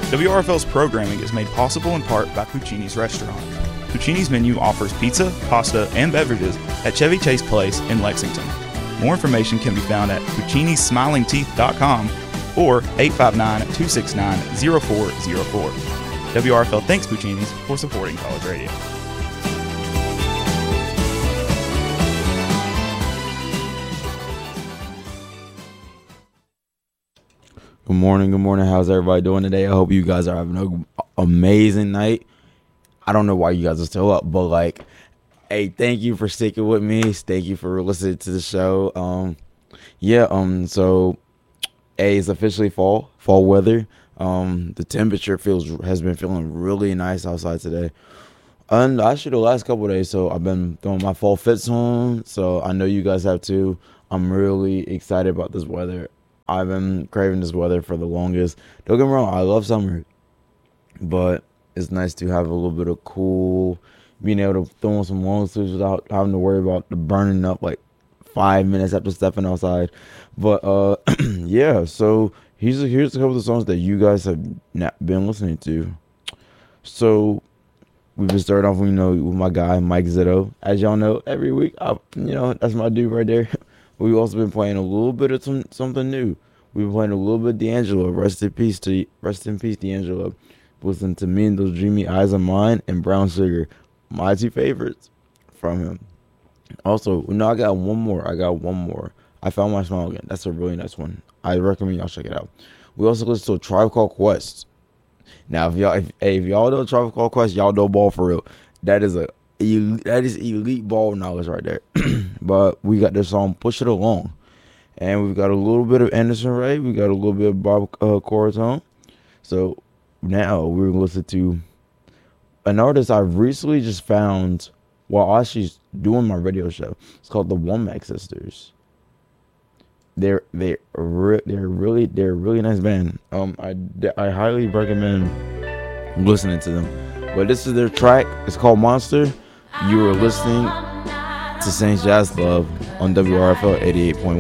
WRFL's programming is made possible in part by Puccini's Restaurant. Puccini's menu offers pizza, pasta, and beverages at Chevy Chase Place in Lexington. More information can be found at puccinismilingteeth.com or 859-269-0404. WRFL thanks Puccini's for supporting college radio. Good morning. How's everybody doing today? I hope you guys are having an amazing night. I don't know why you guys are still up, but hey, thank you for sticking with me. Thank you for listening to the show. So it's officially fall weather. The temperature has been feeling really nice outside today. And actually the last couple of days, so I've been throwing my fall fits on. So I know you guys have too. I'm really excited about this weather. I've been craving this weather for the longest. Don't get me wrong, I love summer. But it's nice to have a little bit of cool, being able to throw on some long sleeves without having to worry about the burning up 5 minutes after stepping outside. But yeah, so here's a couple of the songs that you guys have not been listening to. So we've been starting off with my guy Mike Zito. As y'all know, every week that's my dude right there. We've also been playing a little bit of something new. We've been playing a little bit of D'Angelo. Rest in peace, D'Angelo. Listen to Me and Those Dreamy Eyes of Mine and Brown Sugar. My two favorites from him. Also, I got one more. I Found My Smile Again. That's a really nice one. I recommend y'all check it out. We also listen to A Tribe Called Quest. Now, if y'all know Tribe Called Quest, y'all know ball for real. That is elite ball knowledge right there. But we got this song Push It Along. And we've got a little bit of Anderson Ray. We got a little bit of Bob Coratone. So now we're going to listen to an artist I recently just found while actually doing my radio show. It's called the Womack Sisters. They're a really nice band. I highly recommend listening to them. But this is their track. It's called Monster. You are listening to St. Jazz Love on WRFL 88.1.